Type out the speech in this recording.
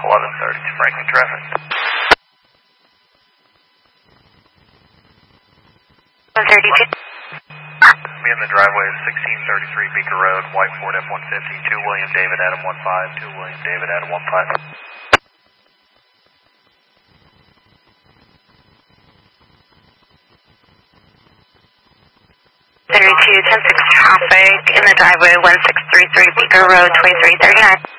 1130 Franklin traffic. Be in the driveway is 1633 Beaker Road, White Ford F-150, 2 William David Adam 15, 2 William David Adam 15. 10-6 traffic in the driveway, 1633 Beaker Road, 2339.